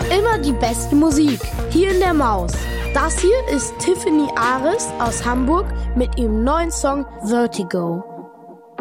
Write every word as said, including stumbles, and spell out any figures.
Immer die beste Musik, hier in der Maus. Das hier ist Tiffany Ares aus Hamburg mit ihrem neuen Song Vertigo.